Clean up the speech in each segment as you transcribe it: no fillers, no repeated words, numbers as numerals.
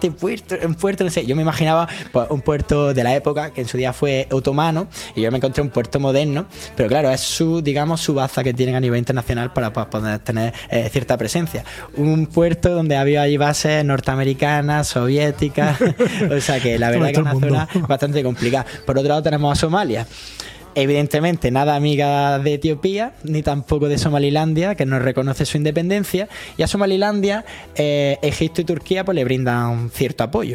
un puerto, no sé, yo me imaginaba pues, un puerto de la época que en su día fue otomano, y yo me encontré un puerto moderno, pero claro, es su baza que tienen a nivel internacional para poder tener cierta presencia. Un puerto donde había allí bases norteamericanas, soviéticas, o sea que la verdad que es una zona bastante complicada. Por otro lado tenemos a Somalia. Evidentemente nada amiga de Etiopía ni tampoco de Somalilandia, que no reconoce su independencia, y a Somalilandia Egipto y Turquía pues le brindan cierto apoyo.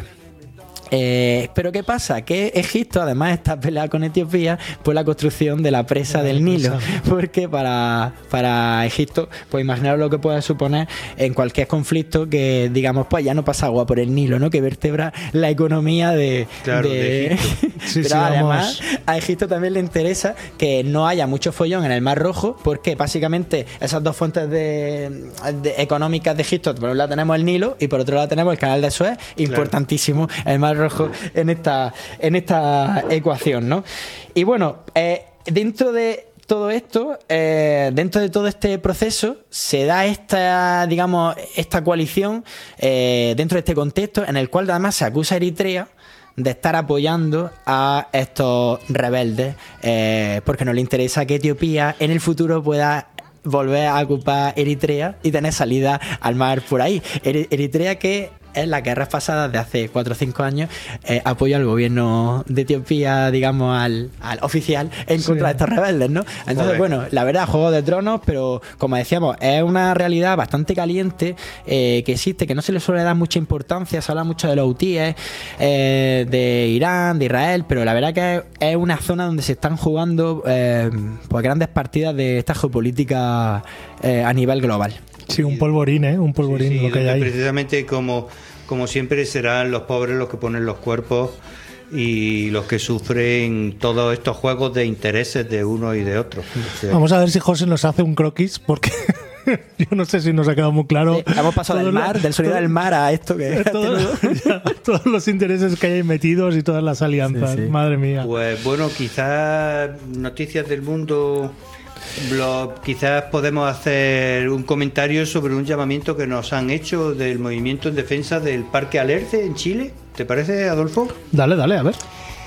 Pero ¿qué pasa? Que Egipto además está peleado con Etiopía por la construcción de la presa del Nilo, porque para Egipto, pues imaginaros lo que puede suponer en cualquier conflicto que digamos, pues ya no pasa agua por el Nilo, ¿no? Que vertebra la economía de Egipto. Pero además a Egipto también le interesa que no haya mucho follón en el Mar Rojo, porque básicamente esas dos fuentes económicas de Egipto, por un lado tenemos el Nilo y por otro lado tenemos el canal de Suez, importantísimo, el Mar Rojo en esta ecuación, ¿no? Y bueno, dentro de todo esto, dentro de todo este proceso, se da esta coalición dentro de este contexto en el cual además se acusa a Eritrea de estar apoyando a estos rebeldes, porque no le interesa que Etiopía en el futuro pueda volver a ocupar Eritrea y tener salida al mar por ahí. Eritrea, que en las guerras pasadas de hace 4 o 5 años apoya al gobierno de Etiopía, digamos, al oficial en contra de estos rebeldes, ¿no? Entonces, bueno, la verdad, Juego de Tronos, pero como decíamos, es una realidad bastante caliente que existe, que no se le suele dar mucha importancia. Se habla mucho de los hutíes, de Irán, de Israel, pero la verdad que es una zona donde se están jugando pues grandes partidas de esta geopolítica a nivel global. Sí, un polvorín, un polvorín lo que hay ahí. Precisamente como siempre serán los pobres los que ponen los cuerpos y los que sufren todos estos juegos de intereses de uno y de otro. Vamos a ver si José nos hace un croquis, porque yo no sé si nos ha quedado muy claro. Sí, hemos pasado del sonido del mar a esto que todos los intereses que hay metidos y todas las alianzas. Sí. Madre mía. Pues bueno, quizás noticias del mundo. Quizás podemos hacer un comentario sobre un llamamiento que nos han hecho del movimiento en defensa del Parque Alerce en Chile. ¿Te parece, Adolfo? Dale, a ver.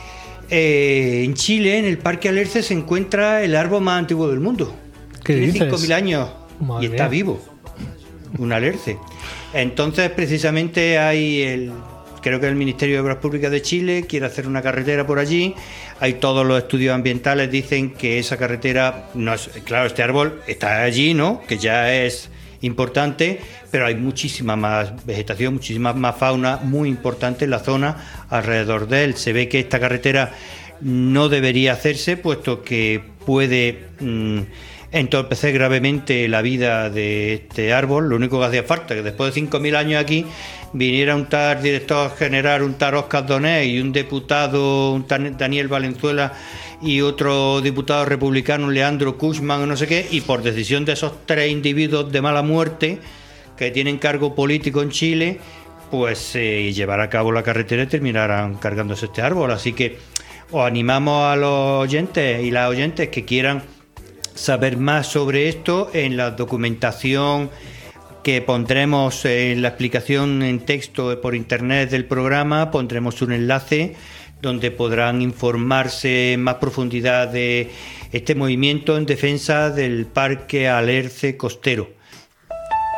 En Chile, en el Parque Alerce, se encuentra el árbol más antiguo del mundo. Tiene 5.000 años. Madre mía. Está vivo. Un alerce. Entonces, precisamente creo que el Ministerio de Obras Públicas de Chile quiere hacer una carretera por allí. Hay todos los estudios ambientales dicen que esa carretera no es, claro, este árbol está allí, ¿no? Que ya es importante, pero hay muchísima más vegetación, muchísima más fauna muy importante en la zona alrededor de él. Se ve que esta carretera no debería hacerse, puesto que puede entorpecer gravemente la vida de este árbol. Lo único que hacía falta que después de 5.000 años aquí viniera un tal director general, un tal Óscar Donés y un diputado, un tal Daniel Valenzuela y otro diputado republicano, Leandro Cushman o no sé qué, y por decisión de esos 3 individuos de mala muerte que tienen cargo político en Chile, pues llevar a cabo la carretera y terminarán cargándose este árbol. Así que os animamos a los oyentes y las oyentes que quieran saber más sobre esto en la documentación que pondremos en la explicación en texto por internet del programa. Pondremos un enlace donde podrán informarse en más profundidad de este movimiento en defensa del Parque Alerce Costero.